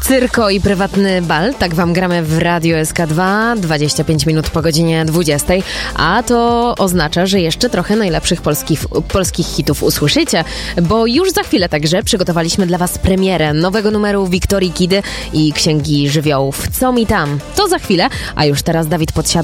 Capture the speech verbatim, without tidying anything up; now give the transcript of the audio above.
Cyrko i prywatny bal, tak wam gramy w Radio S K dwa, dwadzieścia pięć minut po godzinie dwudziestej, a to oznacza, że jeszcze trochę najlepszych polskich, polskich hitów usłyszycie, bo już za chwilę także przygotowaliśmy dla was premierę nowego numeru Wiktorii Kidy i Księgi Żywiołów. Co mi tam? To za chwilę, a już teraz Dawid Podsiadło